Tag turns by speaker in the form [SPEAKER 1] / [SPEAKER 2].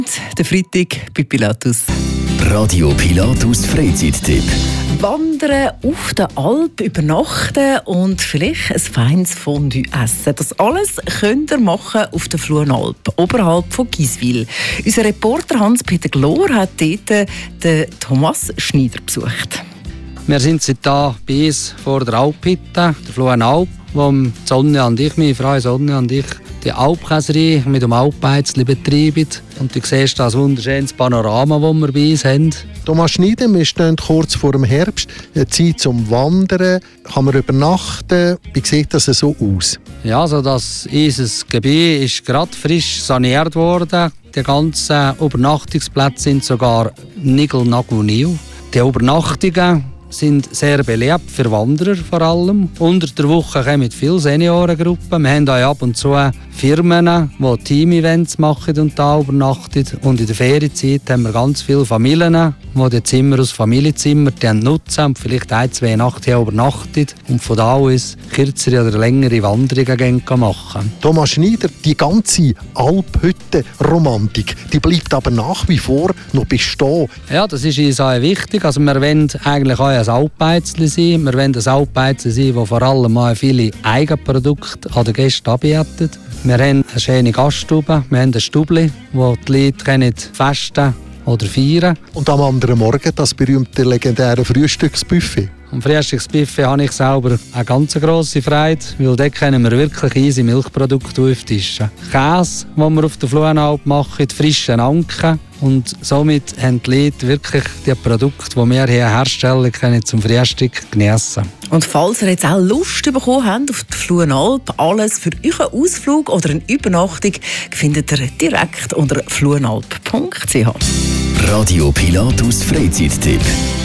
[SPEAKER 1] Der Freitag bei Pilatus.
[SPEAKER 2] Radio Pilatus Freizeittipp.
[SPEAKER 1] Wandern auf der Alp, übernachten und vielleicht ein feines Fondue essen. Das alles könnt ihr machen auf der Fluenalp, oberhalb von Giswil. Unser Reporter Hans-Peter Glor hat dort den Thomas Schneider besucht.
[SPEAKER 3] Wir sind seit hier bei uns vor der Alphütte, der Fluenalp, wo Sonja und ich, meine Frau Sonja und ich, die Alpkäserei mit dem Alpbeizli betreiben. Und du siehst das wunderschönes Panorama, das wir bei uns haben.
[SPEAKER 4] Thomas Schneider, wir stehen kurz vor dem Herbst. Eine Zeit zum Wandern. Kann man übernachten? Wie sieht das so aus?
[SPEAKER 3] Ja, also unser Gebiet ist gerade frisch saniert worden. Die ganzen Übernachtungsplätze sind sogar nigelnagelneu. Die Übernachtungen sind sehr beliebt für Wanderer vor allem. Unter der Woche kommen viele Seniorengruppen. Wir haben auch ab und zu Firmen, die Team-Events machen und da übernachten. Und in der Ferienzeit haben wir ganz viele Familien, die die Zimmer als Familienzimmer nutzen und vielleicht 1-2 Nächte hier übernachten und von da aus kürzere oder längere Wanderungen machen.
[SPEAKER 4] Thomas Schneider, die ganze Alphütte-Romantik, die bleibt aber nach wie vor noch bestehen.
[SPEAKER 3] Ja, das ist uns auch wichtig. Also wir wollen eigentlich auch ein Alpbeizli sein. Wir wollen ein Alpbeizli sein, das vor allem auch viele Eigenprodukte an den Gästen anbietet. Wir haben eine schöne Gaststube, wir haben ein Stubli, wo die Leute festen oder feiern.
[SPEAKER 4] Und am anderen Morgen das berühmte legendäre Frühstücksbuffet.
[SPEAKER 3] Am Frühstücksbuffet habe ich selber eine ganz grosse Freude, weil dort können wir wirklich easy Milchprodukte auftischen. Käse, den wir auf der Fluenalp machen, frischen Anken. Und somit haben die Leute wirklich die Produkte, die wir hier herstellen können, zum Frühstück geniessen.
[SPEAKER 1] Und falls ihr jetzt auch Lust bekommen habt auf die Fluenalp, alles für euren Ausflug oder eine Übernachtung findet ihr direkt unter fluenalp.ch.
[SPEAKER 2] Radio Pilatus Freizeittipp.